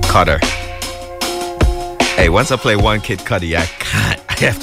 Cutter. Hey, once I play one Kid Cudi, I